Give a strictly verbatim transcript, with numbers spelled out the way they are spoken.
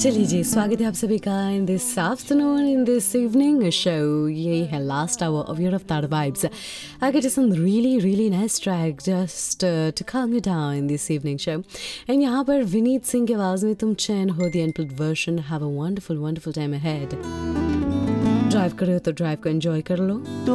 चलिए जी, स्वागत है आप सभी का in this afternoon in this evening show. यही है लास्ट आवर ऑफ योर अवतार vibes. I get some really really nice track just uh, to calm you down in this evening show. And यहाँ पर विनीत सिंह की आवाज़ में तुम चैन हो the unplugged version. Have a wonderful wonderful time ahead. Drive कर रहे हो तो ड्राइव को एंजॉय कर लो.